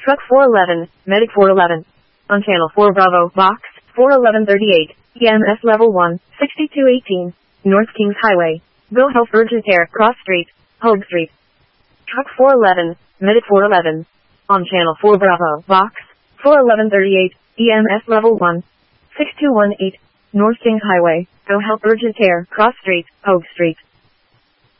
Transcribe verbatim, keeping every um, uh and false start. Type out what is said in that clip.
Truck four eleven, Medic four eleven. On Channel four Bravo, Box, four eleven thirty-eight, E M S Level one, sixty-two eighteen, North Kings Highway, Go Health Urgent Care, Cross Street, Hogue Street. Truck four eleven, Medic four eleven. On Channel four Bravo, Box, four eleven thirty-eight, E M S Level one, six two one eight, North Kings Highway, Go Health Urgent Care, Cross Street, Hogue Street.